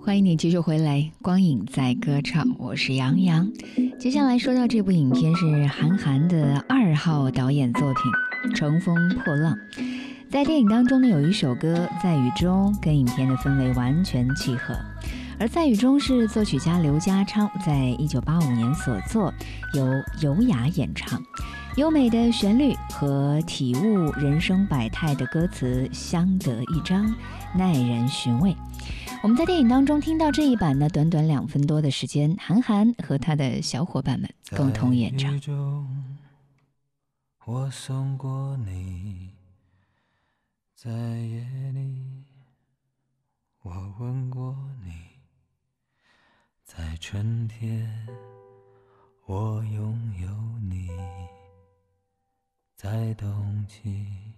欢迎你继续回来，光影在歌唱，我是杨洋。接下来说到这部影片是韩寒的2号导演作品《乘风破浪》。在电影当中呢，有一首歌《在雨中》跟影片的氛围完全契合，而《在雨中》是作曲家刘家昌在1985年所作，由尤雅演唱。优美的旋律和体悟人生百态的歌词相得益彰，耐人寻味。我们在电影当中听到这一版呢，短短2分多的时间，韩寒和他的小伙伴们共同演唱。 在雨中我送过你，在夜里我吻过你，在春天我拥有你，在冬季